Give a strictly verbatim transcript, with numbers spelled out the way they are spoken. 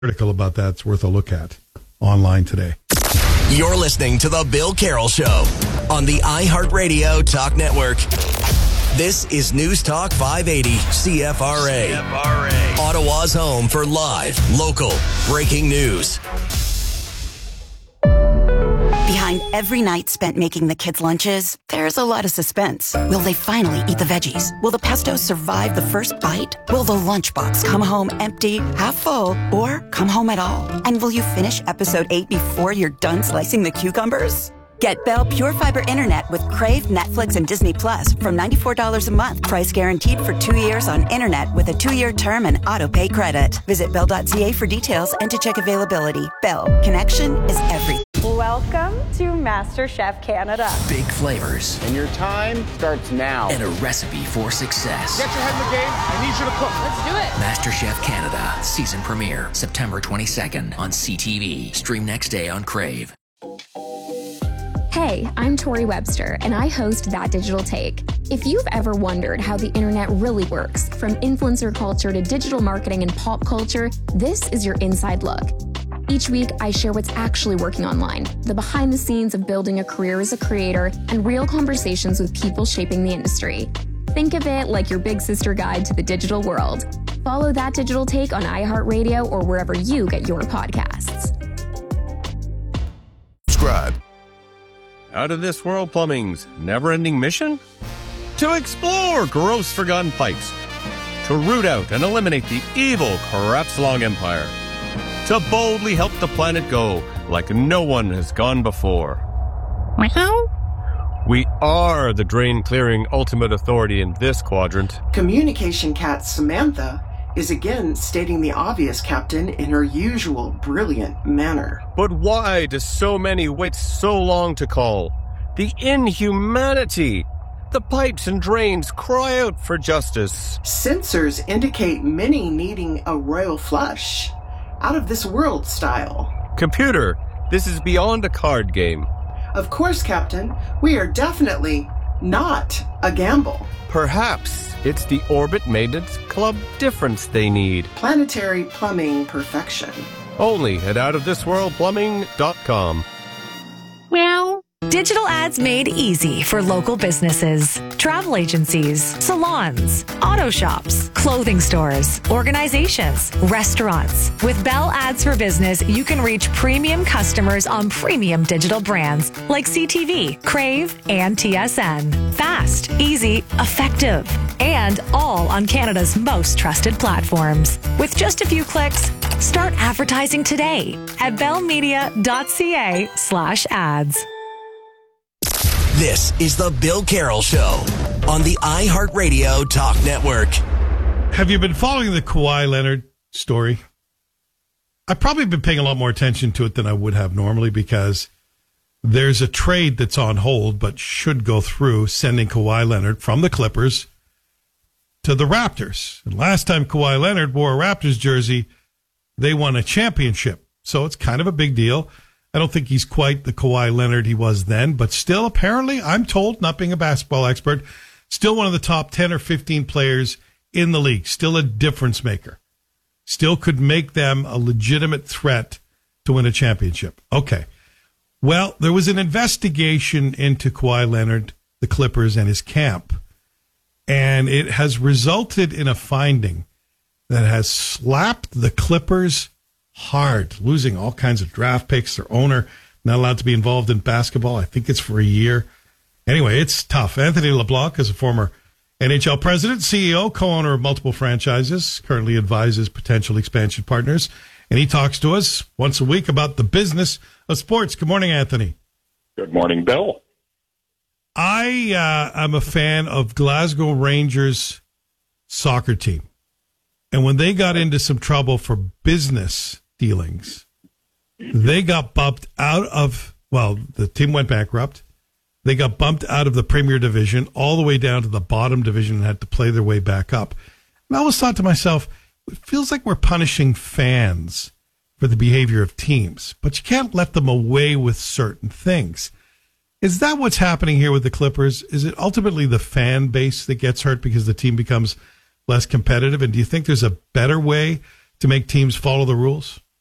Critical about that. It's worth a look at online today. You're listening to The Bill Carroll Show on the iHeartRadio Talk Network. This is News Talk five eighty C F R A. C F R A. Ottawa's home for live, local, breaking news. Behind every night spent making the kids' lunches, there's a lot of suspense. Will they finally eat the veggies? Will the pesto survive the first bite? Will the lunchbox come home empty, half full, or come home at all? And will you finish episode eight before you're done slicing the cucumbers? Get Bell Pure Fiber Internet with Crave, Netflix, and Disney Plus from ninety-four dollars a month. Price guaranteed for two years on internet with a two-year term and auto-pay credit. Visit bell dot c a for details and to check availability. Bell. Connection is everything. Welcome to MasterChef Canada. Big flavors. And your time starts now. And a recipe for success. Get your head in the game. I need you to cook. Let's do it. MasterChef Canada. Season premiere. September twenty-second on C T V. Stream next day on Crave. Hey, I'm Tori Webster, and I host That Digital Take. If you've ever wondered how the internet really works, from influencer culture to digital marketing and pop culture, this is your inside look. Each week, I share what's actually working online, the behind the scenes of building a career as a creator, and real conversations with people shaping the industry. Think of it like your big sister guide to the digital world. Follow That Digital Take on iHeartRadio or wherever you get your podcasts. Subscribe. Out of This World Plumbing's never-ending mission? To explore gross forgotten pipes. To root out and eliminate the evil Crapslong Empire. To boldly help the planet go like no one has gone before. We are the drain-clearing ultimate authority in this quadrant. Communication cat Samantha is again stating the obvious, Captain, in her usual brilliant manner. But why do so many wait so long to call? The inhumanity! The pipes and drains cry out for justice. Sensors indicate many needing a royal flush. Out of this world style. Computer, this is beyond a card game. Of course, Captain. We are definitely not a gamble. Perhaps it's the Orbit Maintenance Club difference they need. Planetary plumbing perfection. Only at out of this world plumbing dot com. Well, digital ads made easy for local businesses, travel agencies, salons, auto shops, clothing stores, organizations, restaurants. With Bell Ads for Business, you can reach premium customers on premium digital brands like C T V, Crave, and T S N. Fast, easy, effective, and all on Canada's most trusted platforms. With just a few clicks, start advertising today at bellmedia.ca slash ads. This is The Bill Carroll Show on the iHeartRadio Talk Network. Have you been following the Kawhi Leonard story? I've probably been paying a lot more attention to it than I would have normally because there's a trade that's on hold but should go through, sending Kawhi Leonard from the Clippers to the Raptors. And last time Kawhi Leonard wore a Raptors jersey, they won a championship. So it's kind of a big deal. I don't think he's quite the Kawhi Leonard he was then, but still, apparently, I'm told, not being a basketball expert, still one of the top ten or fifteen players in the league, still a difference maker, still could make them a legitimate threat to win a championship. Okay. Well, there was an investigation into Kawhi Leonard, the Clippers, and his camp, and it has resulted in a finding that has slapped the Clippers hard, losing all kinds of draft picks. Their owner not allowed to be involved in basketball. I think it's for a year. Anyway, it's tough. Anthony LeBlanc is a former N H L president, C E O, co-owner of multiple franchises, currently advises potential expansion partners, and he talks to us once a week about the business of sports. Good morning, Anthony. Good morning, Bill. I uh, am a fan of Glasgow Rangers soccer team. And when they got into some trouble for business dealings, they got bumped out of, well, the team went bankrupt. They got bumped out of the Premier Division all the way down to the bottom division and had to play their way back up. And I always thought to myself, it feels like we're punishing fans for the behavior of teams, but you can't let them away with certain things. Is that what's happening here with the Clippers? Is it ultimately the fan base that gets hurt because the team becomes less competitive? And do you think there's a better way to make teams follow the rules?